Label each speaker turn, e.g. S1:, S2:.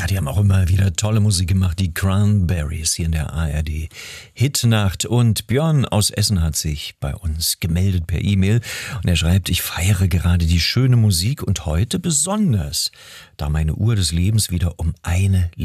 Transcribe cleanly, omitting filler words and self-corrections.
S1: Ja, die haben auch immer wieder tolle Musik gemacht, die Cranberries hier in der ARD Hitnacht. Und Björn aus Essen hat sich bei uns gemeldet per E-Mail und er schreibt: Ich feiere gerade die schöne Musik und heute besonders, da meine Uhr des Lebens wieder um eine